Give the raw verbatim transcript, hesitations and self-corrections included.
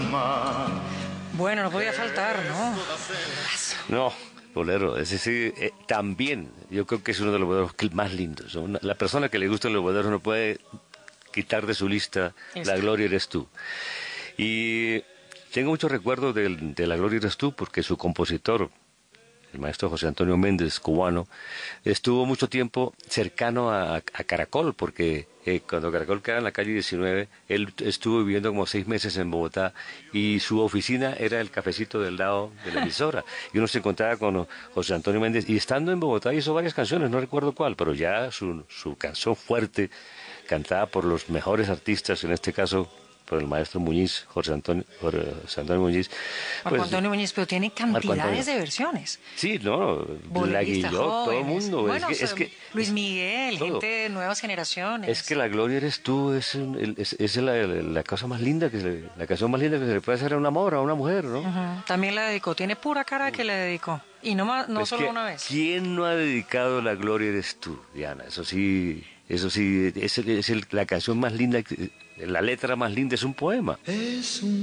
Bueno, no podía faltar, ¿no? No, bolero, ese sí, eh, también, yo creo que es uno de los boleros que- más lindos. Una- la persona que le gustan los boleros no puede quitar de su lista Esta. La Gloria eres tú. Y tengo muchos recuerdos del- de La Gloria eres tú, porque su compositor, el maestro José Antonio Méndez, cubano, estuvo mucho tiempo cercano a, a Caracol, porque eh, cuando Caracol quedaba en la calle diecinueve, él estuvo viviendo como seis meses en Bogotá y su oficina era el cafecito del lado de la emisora. Y uno se encontraba con José Antonio Méndez y estando en Bogotá hizo varias canciones, no recuerdo cuál, pero ya su, su canción fuerte, cantada por los mejores artistas, en este caso por el maestro Muñiz, José Antonio, José Antonio Muñiz, Marco pues Antonio Muñiz, pero tiene Marco Antonio. cantidades de versiones. Sí, no, la Boleristas Guillot, todo el jóvenes. mundo. Es Bueno, que, o sea, es que Luis es Miguel, todo. gente de nuevas generaciones. Es que La Gloria eres tú, es, un- el- es, es la, la cosa más linda, que se, la canción más linda que se le puede hacer a un amor, a una mujer, ¿no? Ujú. También la dedicó. Tiene pura cara que la dedicó. Y no, ma- no Es solo que, una vez. ¿quién no ha dedicado La Gloria eres tú, Diana? Eso sí, eso sí, es, el- es el- la canción más linda, que- la letra más linda, es un poema. Es un